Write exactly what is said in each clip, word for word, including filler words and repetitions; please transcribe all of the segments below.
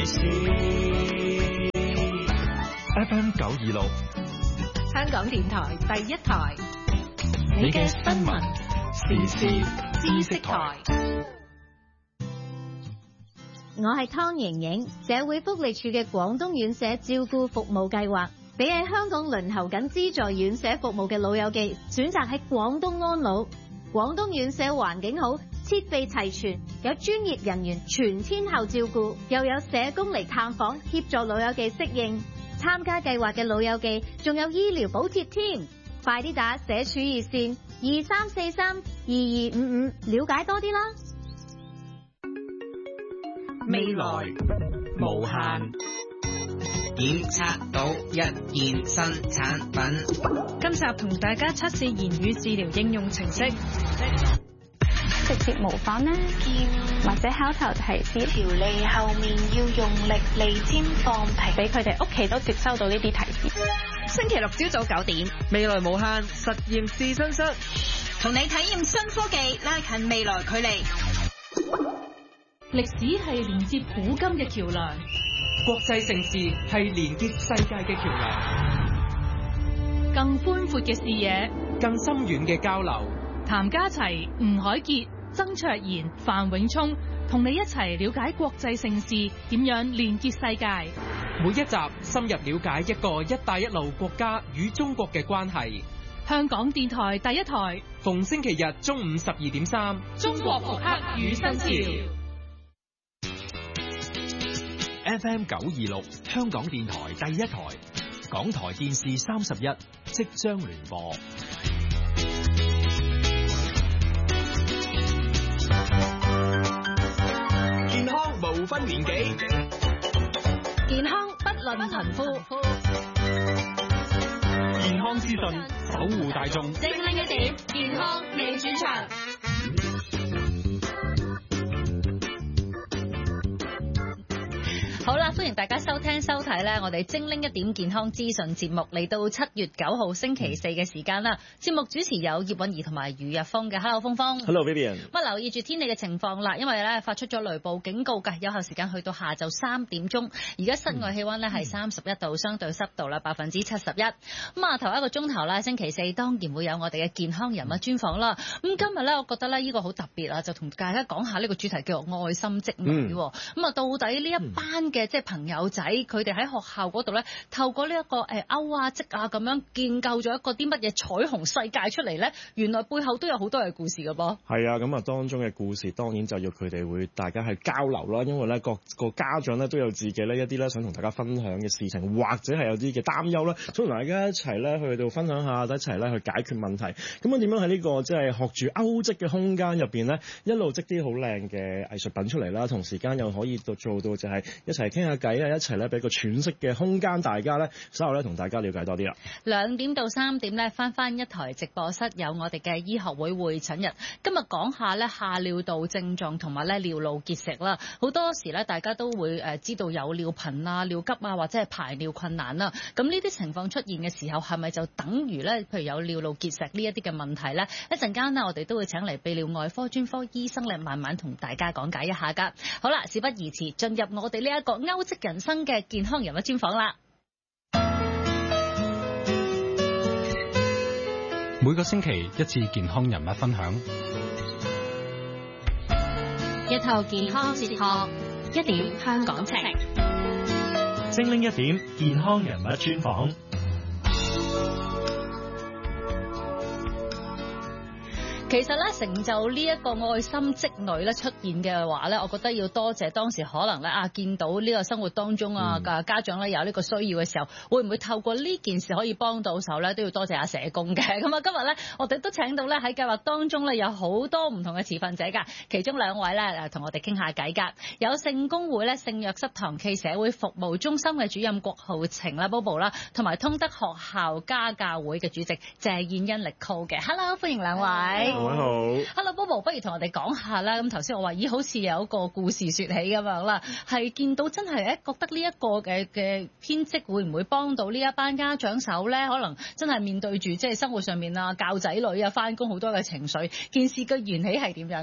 為事。 F M 九二六， 香港電台第一台， 你嘅新聞時事知識台。 我係湯瑩瑩，社會福利署嘅廣東院舍照顧服務計劃，俾喺香港輪候緊資助院舍服務嘅老友記選擇喺廣東安老。廣東院舍環境好，設備齊全，有專業人員全天候照顧，又有社工嚟探訪協助老友記適應。參加計劃嘅老友記仲有醫療補貼添，快啲打社署熱線二三四三二二五五了解多啲啦。 未來無限， 檢測到一件新產品。 今集同大家測試言語治療應用程式， 直接模仿啦，或者口頭提示。 條脷後面要用力，脷尖放平， 俾佢哋屋企都接收到呢啲提示。 星期六朝早九點， 未來無限實驗試身室， 同你體驗新科技，拉近未來距離。 歷史係連接古今嘅橋樑， 國際盛事係連結世界嘅橋樑， 更寬闊嘅視野， 更深遠嘅交流。 譚家齊、吳海傑、曾卓賢、范永聰同你一齊了解國際盛事點樣連結世界。 每一集深入了解一個一帶一路國家與中國嘅關係。 香港電台第一台， 逢星期日中午十二點三， 中國復刻與新潮。 F M 九二六，香港電台第一台，港台電視三十一即將聯播。 健康無分年紀， 健康不論貧富， 健康資訊守護大眾， 精靈一點，健康你主場。 好啦，歡迎大家收聽收睇咧，我哋精靈一點健康資訊節目，嚟到七月九號星期四嘅時間啦。節目主持有葉韻儀同埋余日峰嘅。Hello， 峰峰。 Hello Vivian。 咁啊，留意住天氣嘅情況啦，因為咧發出咗雷暴警告嘅，有效時間去到下晝三點鐘。而家室外氣溫咧係三十一度，相對濕度啦百分之七十一。咁啊，頭一個鐘頭啦，星期四當然會有我哋嘅健康人物專訪啦。咁今日咧，我覺得咧呢個好特別啊，就同大家講下呢個主題叫做愛心織女。咁啊、嗯，到底呢一班嘅即係朋友仔，佢哋喺學校嗰度咧，透過呢一個誒勾啊織啊咁樣建構咗一個啲乜嘢彩虹世界出嚟咧？原來背後都有好多嘅故事㗎噃。 係啊，咁啊當中嘅故事當然就要佢哋會大家去交流啦，因為咧各個家長咧都有自己咧一啲咧想同大家分享嘅事情，或者係有啲嘅擔憂啦，想同大家一齊咧去到分享下，一齊咧去解決問題。咁啊點樣喺呢個即係學住勾織嘅空間入邊咧，一路織啲好靚嘅藝術品出嚟啦，同時間又可以到做到就係一齊傾下偈啊，一齊咧俾個喘息嘅空間，大家咧稍後咧同大家了解多啲啦。 兩點到三點咧，翻翻一台直播室有我哋嘅醫學會會診日，今日講下咧下尿道症狀同埋咧尿路結石啦。好多時咧大家都會誒知道有尿頻啊、尿急啊或者係排尿困難啦。咁呢啲情況出現嘅時候，係咪就等於咧譬如有尿路結石呢一啲嘅問題咧？一陣間呢，我哋都會請嚟泌尿外科專科醫生咧，慢慢同大家講解一下噶。好啦，事不宜遲，進入我哋呢一個勾織人生嘅健康人物專訪啦。 每個星期一次健康人物分享， 一套健康哲學，一點香港情， 精靈一點健康人物專訪。 其實咧，成就呢一個愛心織女咧出現嘅話咧，我覺得要多謝當時可能咧啊，見到呢個生活當中啊嘅家長咧有呢個需要嘅時候，會唔會透過呢件事可以幫到手咧？都要多謝阿社工嘅。咁啊，今日咧我哋都請到咧喺計劃當中咧有好多唔同嘅持份者㗎，其中兩位咧誒同我哋傾下偈㗎。有聖公會咧聖約瑟堂暨社會服務中心嘅主任郭浩晴啦 Bobo 啦，同埋通德學校家教會嘅主席謝燕欣力 call 嘅。Hello， 歡迎兩位。 各位好 ，Hello Bobo， 不如同我哋講下啦。咁頭先我話咦，好似有一個故事説起咁樣啦，係見到真係誒覺得呢一個嘅嘅編織會唔會幫到呢一班家長手咧？可能真係面對住即係生活上面啊，教仔女啊，翻工好多嘅情緒，件事嘅緣起係點樣㗎？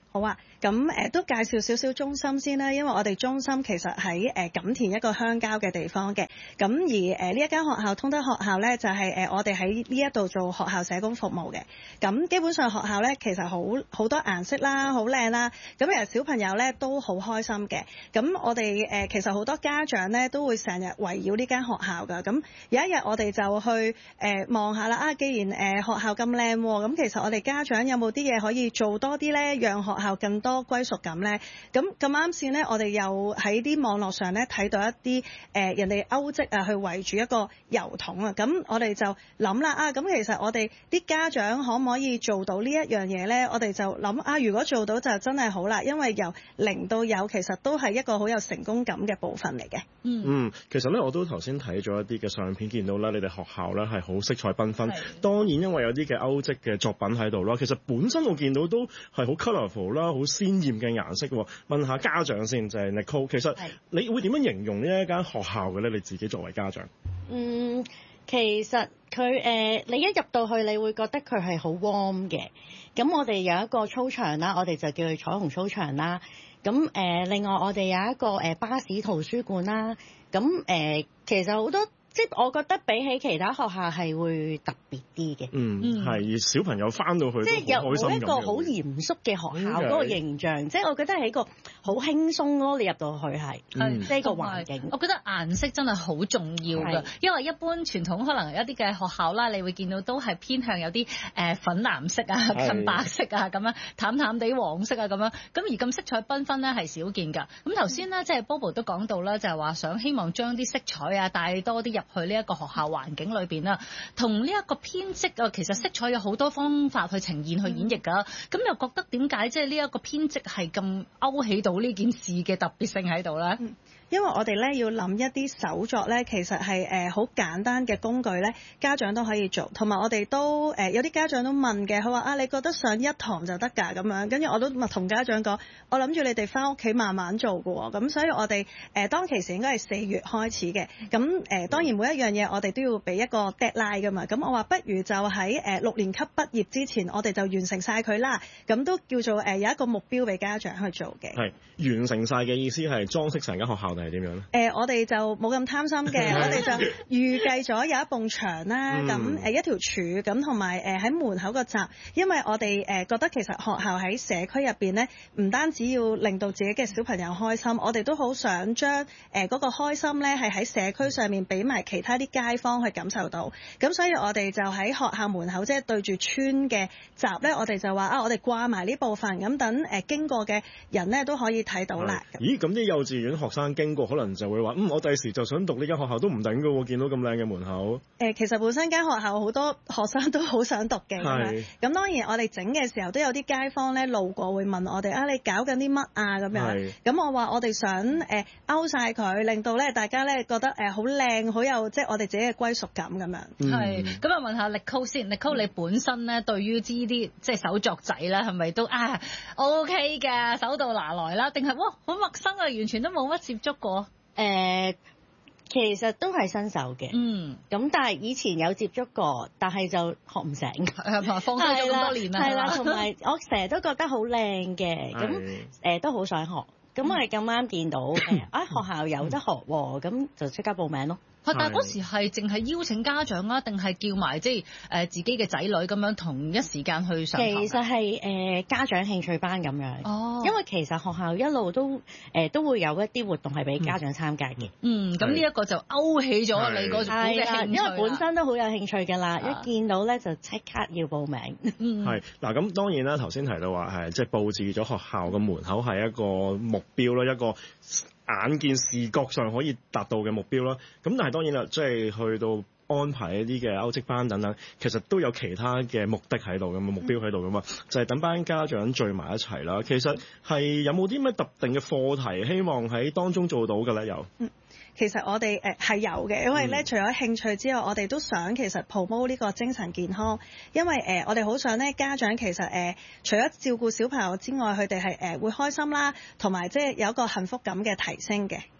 好啊，咁誒、呃、都介紹少少中心先啦，因為我哋中心其實喺誒錦田一個鄉郊嘅地方嘅，咁而誒呢、呃、一間學校通德學校咧就係、是、誒、呃、我哋喺呢一度做學校社工服務嘅，咁基本上學校咧其實好好多顏色啦，好靚啦，咁其實小朋友咧都好開心嘅，咁我哋誒、呃、其實好多家長咧都會成日圍繞呢間學校㗎，咁有一日我哋就去誒望下啦，啊既然誒、呃、學校咁靚，咁其實我哋家長有冇啲嘢可以做多啲咧，讓學校更多歸屬感咧？咁咁啱先咧，我哋又喺啲網絡上咧睇到一啲誒、呃、人哋歐跡啊，去圍住一個郵筒啊。咁我哋就諗啦，啊咁其實我哋啲家長可唔可以做到呢一樣嘢咧？我哋就諗啊，如果做到就真係好啦，因為由零到有其實都係一個好有成功感嘅部分嚟嘅。 嗯嗯，其實咧我都頭先睇咗一啲嘅相片，見到咧你哋學校咧係好色彩繽紛。當然因為有啲嘅歐跡嘅作品喺度啦，其實本身我見到都係好 colourful 啦，好鮮豔嘅顏色喎。問下家長先，就係 Nicole， 其實你會點樣形容呢一間學校嘅咧？你自己作為家長。 嗯，其實佢誒、呃，你一入到去，你會覺得佢係好 warm 嘅。咁我哋有一個操場啦，我哋就叫佢彩虹操場啦。咁誒、呃，另外我哋有一個誒、呃、巴士圖書館啦。咁誒、呃，其實好多。即係我覺得比起其他學校係會特別啲嘅。嗯， 係小朋友翻到去即係有冇一個好嚴肅嘅學校嗰個形象，嗯、即係我覺得係一個好輕鬆咯。你入到去係，嗯、即係個環境。 我覺得顏色真係好重要㗎，因為一般傳統可能一啲嘅學校啦，你會見到都係偏向有啲誒粉藍色啊、近白色啊咁樣，淡淡地黃色啊咁樣。咁而咁色彩繽紛咧係少見㗎。咁頭先咧即係 Bobo 都講到啦，就係話想希望將啲色彩啊帶多啲入去呢一個學校環境裏邊啦，同呢一個編織啊，其實色彩有好多方法去呈現、去演繹㗎。咁、嗯、又覺得點解即係呢一個編織係咁勾起到呢件事嘅特別性喺度咧？ 嗯因為我哋咧要諗一啲手作咧，其實係誒好簡單嘅工具咧，家長都可以做。同埋我哋都誒、呃、有啲家長都問嘅，佢話啊，你覺得上一堂就得㗎咁樣？跟住我都同家長講，我諗住你哋翻屋企慢慢做㗎喎。咁所以我哋誒、呃、當其時應該係四月開始嘅。咁誒、呃、當然每一樣嘢我哋都要俾一個 deadline 㗎嘛。咁我話不如就喺誒六年級畢業之前，我哋就完成晒佢啦。咁都叫做誒、呃、有一個目標俾家長去做嘅。係完成晒嘅意思係裝飾成間學校定係點樣咧？誒、 呃，我哋就冇咁貪心嘅，我哋就預計咗有一埲牆啦，咁誒、嗯、一條柱，咁同埋誒喺門口個閘，因為我哋誒覺得其實學校喺社區入邊咧，唔單止要令到自己嘅小朋友開心，我哋都好想將誒嗰個開心咧係喺社區上面俾埋其他啲街坊去感受到，咁所以我哋就喺學校門口即係、就是、對住村嘅閘咧，我哋就話啊，我哋掛埋呢部分，咁等誒經過嘅人咧都可以睇到啦。 咦，咁啲幼稚園學生經過可能就會話，嗯，我第時就想讀呢間學校都唔定㗎喎，見到咁靚嘅門口。誒、 呃，其實本身間學校好多學生都好想讀嘅，咁咁當然我哋整嘅時候都有啲街坊咧路過會問我哋啊，你搞緊啲乜啊咁樣。咁我話我哋想誒勾晒佢，令到咧大家咧覺得誒好靚，好有即係我哋自己嘅歸屬感咁樣。 係、嗯，咁啊問下 Nicole 先 ，Nicole 你本身咧對於呢啲即係手作仔咧係咪都啊 OK 嘅，手到拿來啦？定係哇好陌生啊，完全都冇乜接觸過？ 誒、呃，其實都係新手嘅，嗯，咁但係以前有接觸過，但係就學唔成， 係咪放棄咗咁多年啦？ 係啦，同埋我成日都覺得好靚嘅，咁誒、呃、都好想學，咁我哋咁啱見到誒啊學校有得學喎，咁就即刻報名咯。 但係嗰時係淨係邀請家長啊，定係叫埋即係誒自己嘅仔女咁樣同一時間去上堂？ 其實係誒、呃、家長興趣班咁樣。哦。因為其實學校一路都誒、呃、都會有一啲活動係俾家長參加嘅。 嗯。咁呢一個就勾起咗你嗰種嘅興趣。 因為本身都好有興趣㗎啦，一見到咧就即刻要報名。 嗯。係嗱，咁當然啦，頭先提到話係即係佈置咗學校嘅門口係一個目標啦，一個眼見視覺上可以達到嘅目標啦，咁但係當然啦，即係去到安排一啲嘅歐職班等等，其實都有其他嘅目的喺度嘅目標喺度噶嘛，就係等班家長聚埋一齊啦。其實係有冇啲咩特定嘅課題希望喺當中做到嘅咧？有。嗯其實我哋誒係有嘅，因為咧除咗興趣之外，我哋都想其實 promote 呢個精神健康，因為誒、呃、我哋好想咧家長其實誒、呃、除咗照顧小朋友之外，佢哋係誒會開心啦，同埋即係有一個幸福感嘅提升嘅。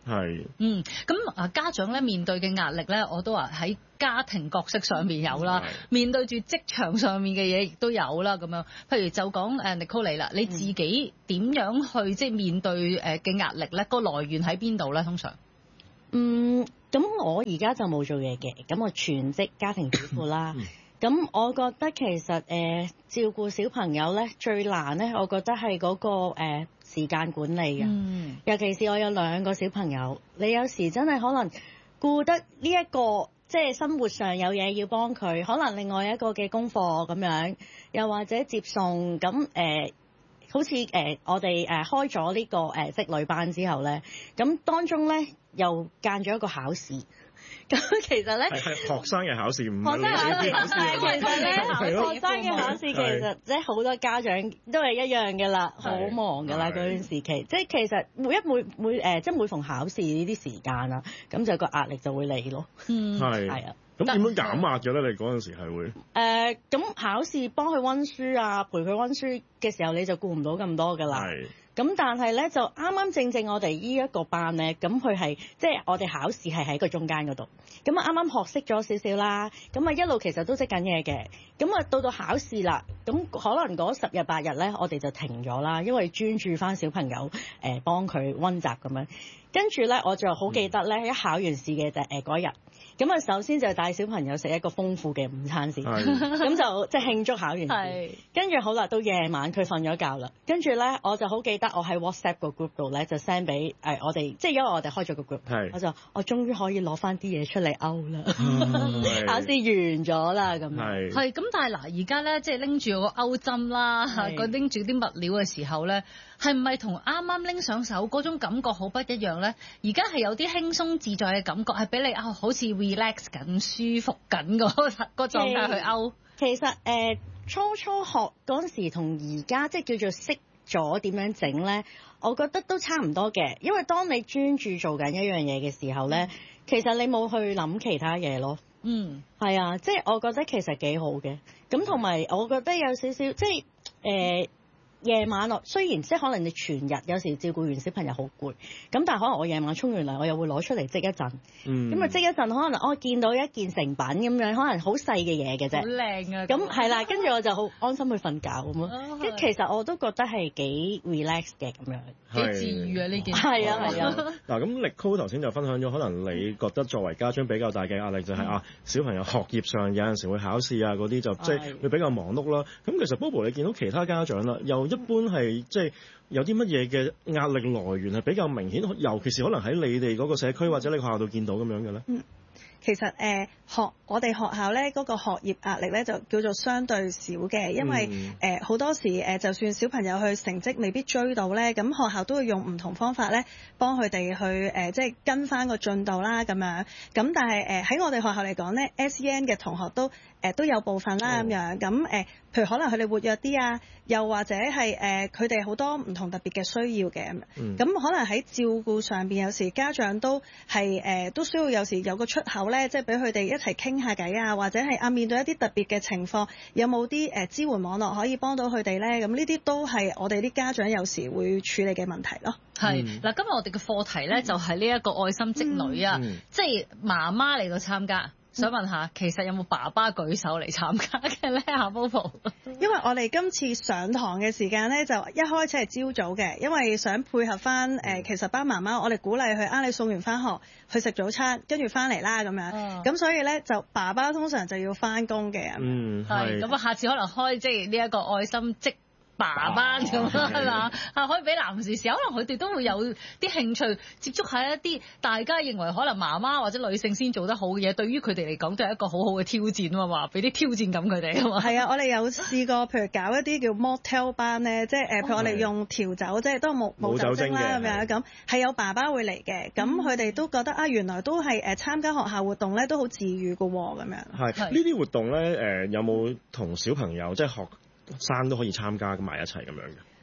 係。 嗯，咁啊家長咧面對嘅壓力咧，我都話喺家庭角色上面有啦，面對住職場上面嘅嘢亦都有啦咁樣。譬如就講誒 Nicole 你啦，你自己點樣去即係面對誒嘅壓力咧？個來源喺邊度咧？通常？ 嗯，咁我而家就冇做嘢嘅，咁我全職家庭主婦啦。咁我覺得其實誒、呃、照顧小朋友咧最難咧，我覺得係嗰、那個誒、呃、時間管理嘅。嗯。尤其是我有兩個小朋友，你有時真係可能顧得呢、這、一個，即係生活上有嘢要幫佢，可能另外一個嘅功課咁樣，又或者接送咁誒、呃，好似誒、呃、我哋誒、呃、開咗呢、這個誒職女班之後咧，咁當中咧又間咗一個考試。咁其實咧，係學生嘅考試，唔係學生考試。但係其實咧，學生嘅考試其實即係好多家長都係一樣嘅啦，好忙嘅啦嗰段時期。即係其實每一每每誒、呃，即係每逢考試呢啲時間啦，咁就個壓力就會嚟咯。嗯，係係啊。 咁點樣減壓嘅咧？你嗰陣時係會誒咁、 呃、考試幫佢温書啊，陪佢温書嘅時候，你就顧唔到咁多㗎啦。係。咁但係咧就啱啱正正我哋呢一個班咧，咁佢係即係我哋考試係喺個中間嗰度，咁啊啱啱學識咗少少啦，咁啊一路其實都識緊嘢嘅，咁啊到到考試啦，咁可能嗰十日八日咧，我哋就停咗啦，因為專注翻小朋友誒幫佢温習咁樣，跟住咧我就好記得咧，一考完試嘅就誒嗰日。咁啊，首先就帶小朋友食一個豐富嘅午餐先，咁就即係慶祝考完試。跟住好啦，到夜晚佢瞓咗覺啦，跟住咧我就好記得我喺 WhatsApp 個 group 度咧就 send 俾誒我哋，即係因為我哋開咗個 group，我就我終於可以攞翻啲嘢出嚟勾啦，考試完咗啦咁。係係咁，但係嗱，而家咧即係拎住個勾針啦，個拎住啲物料嘅時候咧，係唔係同啱啱拎上手嗰種感覺好不一樣咧？而家係有啲輕鬆自在嘅感覺，係俾你啊，好似 relax 緊、舒服緊個個狀態去勾。 其實誒、呃，初初學嗰陣時同而家即係叫做識咗點樣整咧，我覺得都差唔多嘅。因為當你專注做緊一樣嘢嘅時候咧，其實你冇去諗其他嘢咯。嗯，係啊，即係我覺得其實幾好嘅。咁同埋我覺得有少少即係誒。呃夜晚落，雖然即係可能你全日有時照顧完小朋友好攰，咁但係可能我夜晚沖完涼，我又會攞出嚟織一陣，咁啊織一陣，可能我見到一件成品咁樣，可能好細嘅嘢嘅啫，好靚啊！ 咁係啦，跟住我就好安心去瞓覺咁咯。即係其實我都覺得係幾 relax 嘅咁樣， 幾治癒啊呢件。 係啊係啊。 嗱咁Nicole頭先就分享咗，可能你覺得作為家長比較大嘅壓力就係、是嗯、啊小朋友學業上有陣時會考試啊嗰啲就即係會比較忙碌啦。咁其實 Bobo 你見到其他家長啦，又一般係即係有啲乜嘢嘅壓力來源係比較明顯，尤其是可能喺你哋嗰個社區或者你學校度見到咁樣嘅咧？ 嗯，其實誒、呃、學我哋學校咧嗰個學業壓力咧就叫做相對少嘅，因為誒好、呃、多時誒就算小朋友去成績未必追到咧，咁學校都會用唔同方法咧幫佢哋去誒、呃、即係跟翻個進度啦咁樣。咁但係誒喺我哋學校嚟講咧 ，S E N 嘅同學都誒、呃、都有部分啦咁樣。咁誒、呃、譬如可能佢哋活躍啲啊，又或者係誒佢哋好多唔同特別嘅需要嘅咁。咁、嗯、可能喺照顧上邊有時家長都係誒、呃、都需要有時有個出口咧，即係俾佢哋一齊傾下偈啊，或者係啊面對一啲特別嘅情況，有冇啲誒支援網絡可以幫到佢哋咧？咁呢啲都係我哋啲家長有時會處理嘅問題咯。 係嗱、嗯，今日我哋嘅課題咧就係呢一個愛心織女啊，嗯、即係媽媽嚟到參加。想問下，其實有冇爸爸舉手嚟參加嘅咧？阿 Bobo， 因為我哋今次上堂嘅時間咧，就一開始係朝早嘅，因為想配合翻誒、呃，其實班媽媽我哋鼓勵佢啊，你送完翻學去食早餐，跟住翻嚟啦咁樣。咁、哦、所以咧，就爸爸通常就要翻工嘅。嗯， 係。咁啊，下次可能開即係呢一個愛心織爸爸咁啦，係嘛？啊，可以俾男士試，可能佢哋都會有啲興趣接觸下一啲大家認為可能媽媽或者女性先做得好嘅嘢，對於佢哋嚟講都係一個好好嘅挑戰啊嘛，俾啲挑戰感佢哋啊嘛。 係啊，我哋有試過，譬如搞一啲叫 mocktail 班咧，即係誒，譬如我哋用調酒，即係都冇冇酒精啦咁樣咁，係有爸爸會嚟嘅，咁佢哋都覺得啊，原來都係誒參加學校活動咧都好治癒㗎喎咁樣。 係呢啲活動咧誒，有冇同小朋友即係學生都可以參加埋一齊咁樣嘅？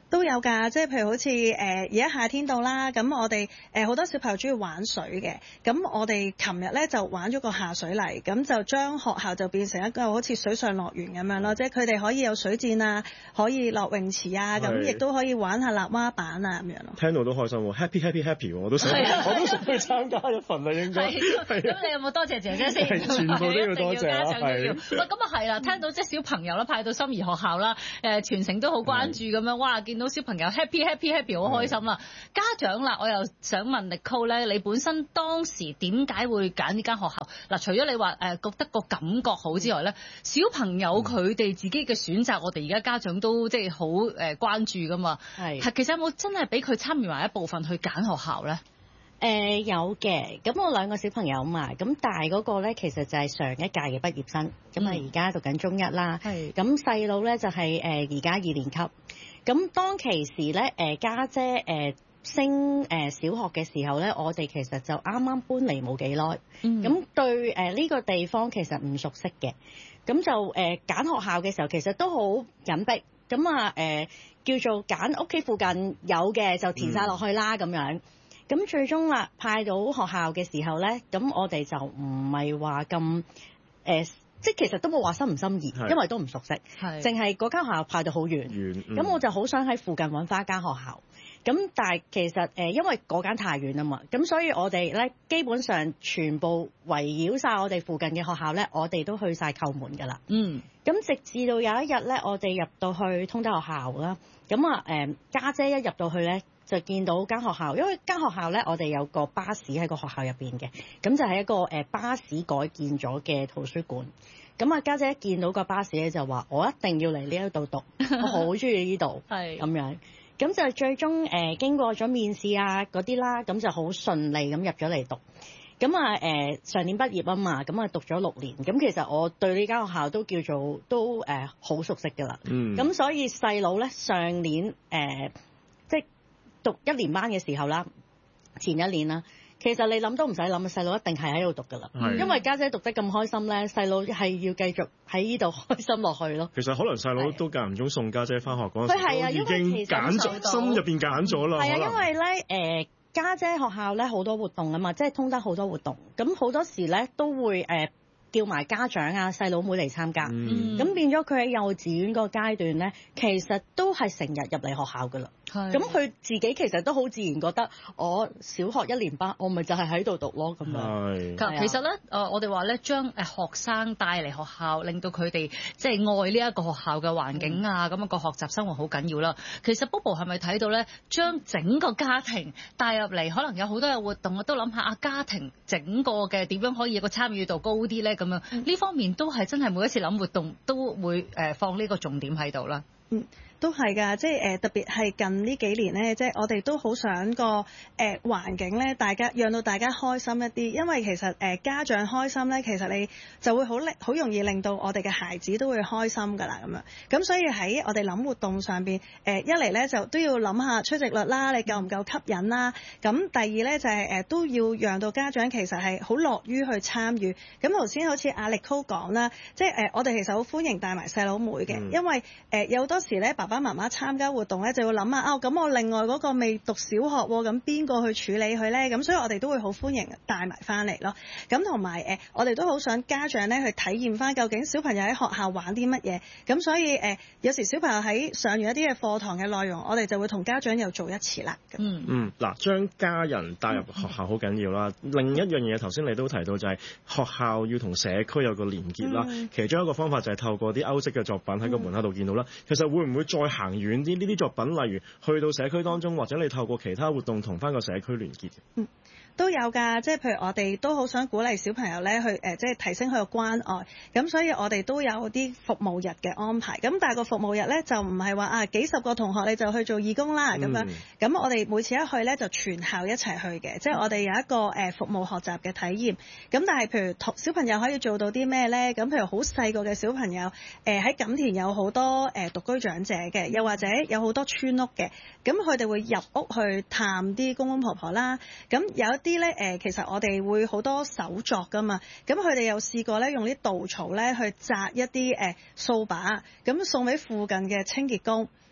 都有㗎，即係譬如好似誒而家夏天到啦，咁我哋誒好多小朋友中意玩水嘅，咁我哋琴日咧就玩咗個下水泥，咁就將學校就變成一個好似水上樂園咁樣咯，即係佢哋可以有水戰啊，可以落泳池啊，咁亦都可以玩下立蛙板啊咁樣咯。 聽到都開心喎 ，happy happy happy 喎，我都想，我都想去參加一份啦，應該。 咁你有冇多謝姐姐先？ 全部都要多謝啊！係。 喂，咁啊係啦，聽到即係小朋友啦，派到心儀學校啦，誒全城都好關注咁樣，哇！見到小朋友 happy happy happy 好開心啦。家長啦，我又想問 Nicole 咧，你本身當時點解會揀呢間學校？嗱，除咗你話誒覺得個感覺好之外咧，小朋友佢哋自己嘅選擇，我哋而家家長都即係好誒關注噶嘛。係。係其實有冇真係俾佢參與埋一部分去揀學校咧？ 誒、呃、有嘅，咁我兩個小朋友嘛，咁大嗰個咧其實就係上一屆嘅畢業生，咁啊而家讀緊中一啦，係，咁細佬咧就係誒而家二年級，咁當其時咧誒家姐誒、呃、升誒、呃、小學嘅時候咧，我哋其實就啱啱搬嚟冇幾耐，咁、嗯、對誒呢、呃這個地方其實唔熟悉嘅，咁就誒揀、呃、學校嘅時候其實都好緊迫，咁啊誒叫做揀屋企附近有嘅就填晒落去啦咁、嗯、樣。咁最終啦，派到學校嘅時候咧，咁我哋就唔係話咁誒，即係其實都冇話心唔心儀，因為都唔熟悉，淨係嗰間學校派到好遠。遠，咁、嗯、我就好想喺附近揾翻間學校。咁但係其實誒、呃，因為嗰間太遠啊嘛，咁所以我哋咧基本上全部圍繞晒我哋附近嘅學校咧，我哋都去晒叩門㗎啦。嗯。咁直至到有一日咧，我哋入到去通德學校啦，咁啊誒家姐一入到去咧，就見到間學校，因為間學校咧，我哋有個巴士喺個學校入邊嘅，咁就係一個誒巴士改建咗嘅圖書館。咁啊家姐一見到個巴士咧，就話我一定要嚟呢一度讀，我好中意呢度，係咁樣。咁就最終誒、呃、經過咗面試啊嗰啲啦，咁就好順利咁入咗嚟讀。咁啊誒上年畢業啊嘛，咁啊讀咗六年。咁其實我對呢間學校都叫做都誒好、呃、熟悉㗎啦。嗯。咁所以細佬咧上年誒、呃、即係讀一年班嘅時候啦，前一年啦，其實你諗都唔使諗，細佬一定係喺度讀㗎啦。因為家姐，姐讀得咁開心咧，細佬係要繼續喺呢度開心落去咯。 其實可能細佬都間唔中送家姐翻學嗰陣時，都已經揀咗心入邊揀咗啦。係啊，因為咧誒家姐學校咧好多活動啊嘛，即係通得好多活動，咁好多時咧都會誒、呃、叫埋家長啊細佬妹嚟參加，咁、嗯、變咗佢喺幼稚園個階段咧，其實都係成日入嚟學校㗎啦。咁佢自己其實都好自然覺得，我小學一年班，我咪就係喺度讀咯咁樣。 其實咧，誒我哋話咧，將誒學生帶嚟學校，令到佢哋即係愛呢一個學校嘅環境啊，咁、嗯、個學習生活好緊要啦。其實 Bobo 係咪睇到咧，將整個家庭帶入嚟，可能有好多嘅活動，我都諗下啊，家庭整個嘅點樣可以有個參與度高啲咧？咁樣呢、嗯、方面都係真係每一次諗活動都會誒放呢個重點喺度啦。 嗯。都係㗎，即係誒特別係近呢幾年咧，即係我哋都好想個誒、呃、環境咧，大家讓到大家開心一啲，因為其實誒、呃、家長開心咧，其實你就會好好容易令到我哋嘅孩子都會開心㗎啦，咁樣。咁所以喺我哋諗活動上邊，誒、呃、一嚟咧就都要諗下出席率啦，你夠唔夠吸引啦？咁第二咧就係、是、誒、呃、都要讓到家長其實係好樂於去參與。咁頭先好似阿力高講啦，即係誒、呃、我哋其實好歡迎帶埋細佬妹嘅、嗯，因為誒、呃、有好多時咧爸爸媽媽參加活動咧，就要諗下啊，咁、哦、我另外嗰個未讀小學喎，咁邊個去處理佢咧？咁所以我哋都會好歡迎帶埋翻嚟咯。咁同埋誒，我哋都好想家長咧去體驗翻究竟小朋友喺學校玩啲乜嘢。咁所以誒、呃，有時小朋友喺上完一啲嘅課堂嘅內容，我哋就會同家長又做一次啦。嗯嗯， 嗱，將家人帶入學校好緊要啦、嗯。另一樣嘢頭先你都提到就係學校要同社區有個連結啦、嗯。其中一個方法就係透過啲歐式嘅作品喺個門口度見到啦、嗯。其實會唔會再行遠啲？呢啲作品，例如去到社區當中，或者你透過其他活動同翻個社區聯結。 嗯，都有㗎，即係譬如我哋都好想鼓勵小朋友咧去誒、呃，即係提升佢個關愛。咁所以我哋都有啲服務日嘅安排。咁但係個服務日咧就唔係話啊幾十個同學你就去做義工啦咁、嗯、樣。咁我哋每次一去咧就全校一齊去嘅、嗯，即係我哋有一個誒、呃、服務學習嘅體驗。咁但係譬如同小朋友可以做到啲咩咧？咁譬如好細個嘅小朋友誒喺錦田有好多誒、呃、獨居長者嘅，又或者有好多村屋嘅，咁佢哋會入屋去探啲公公婆婆啦。咁有一啲咧誒，其實我哋會好多手作噶嘛。咁佢哋又試過咧用啲稻草咧去紮一啲誒掃把，咁送俾附近嘅清潔工。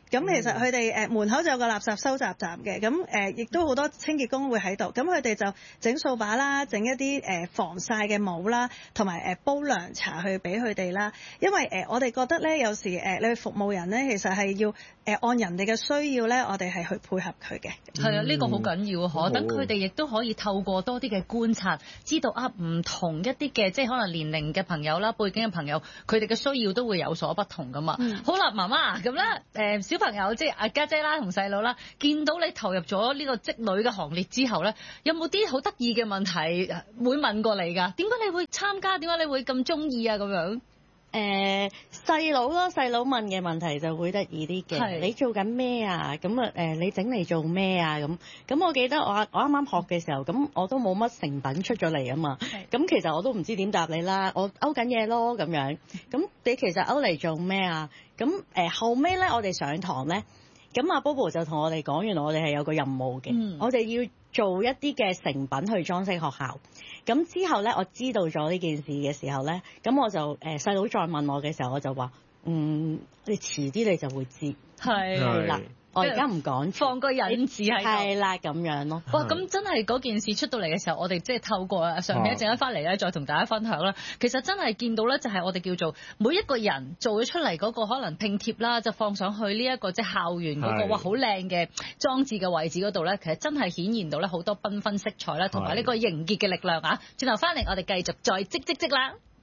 咁其實佢哋誒門口就有個垃圾收集站嘅，咁誒亦都好多清潔工會喺度，咁佢哋就整掃把啦，整一啲誒防曬嘅帽啦，同埋誒煲涼茶去俾佢哋啦。因為誒我哋覺得咧，有時誒你去服務人咧，其實係要誒按人哋嘅需要咧，我哋係去配合佢嘅。 係啊，呢個好緊要嗬， 嗯等佢哋亦都可以透過多啲嘅觀察，知道啊唔同一啲嘅即係可能年齡嘅朋友啦、背景嘅朋友，佢哋嘅需要都會有所不同噶嘛。 嗯、 好啦，媽媽咁咧誒小朋友即係阿家姐啦同細佬啦，見到你投入咗呢個織女嘅行列之後咧，有冇啲好得意嘅問題會問過你㗎？點解你會參加？點解你會咁中意啊？咁樣？ 誒細佬咯，細佬問嘅問題就會得意啲嘅。你做緊咩啊？咁啊誒，你整嚟做咩啊？咁咁我記得我我啱啱學嘅時候，咁我都冇乜成品出咗嚟啊嘛。咁其實我都唔知點答你啦。我勾緊嘢咯咁樣。咁你其實勾嚟做咩啊？咁誒、呃、後尾咧，我哋上堂咧，咁阿 Bobo 就同我哋講，原來我哋係有個任務嘅，嗯、我哋要做一啲嘅成品去裝飾學校。咁之後咧，我知道咗呢件事嘅時候咧，咁我就誒細佬再問我嘅時候，我就話：嗯，你遲啲你就會知。係啦。我而家唔講， 放個引子喺度， 係啦咁樣咯。 哇！咁真係嗰件事出到嚟嘅時候，我哋即係透過上面一陣間翻嚟咧，再同大家分享啦。其實真係見到咧，就係我哋叫做每一個人做咗出嚟嗰個可能拼貼啦，就放上去呢一個即係校園嗰個哇好靚嘅裝置嘅位置嗰度咧，其實真係顯現到咧好多繽紛色彩啦，同埋呢個凝結嘅力量啊！轉頭翻嚟，我哋繼續再織織織啦。